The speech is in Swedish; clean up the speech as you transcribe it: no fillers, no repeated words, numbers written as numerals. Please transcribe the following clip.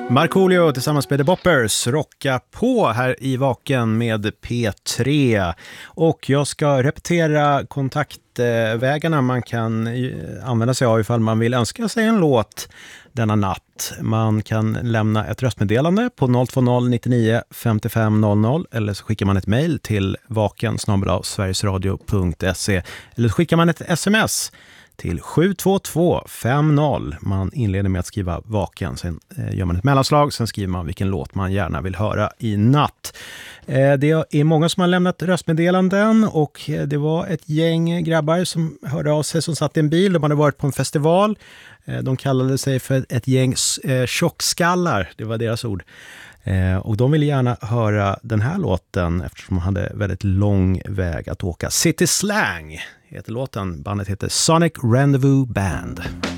Markoolio tillsammans med The Boppers rocka på här i Vaken med P3. Och jag ska repetera kontaktvägarna man kan använda sig av ifall man vill önska sig en låt denna natt. Man kan lämna ett röstmeddelande på 020 99 55 00 eller så skickar man ett mejl till vaken@sverigesradio.se eller så skickar man ett sms till 72250. Man inleder med att skriva Vaken, sen gör man ett mellanslag, sen skriver man vilken låt man gärna vill höra i natt. Det är många som har lämnat röstmeddelanden och det var ett gäng grabbar som hörde av sig som satt i en bil. De hade varit på en festival. De kallade sig för ett gäng tjockskallar, det var deras ord. Och de ville gärna höra den här låten eftersom de hade väldigt lång väg att åka. City Slang heter låten. Bandet heter Sonic Rendezvous Band.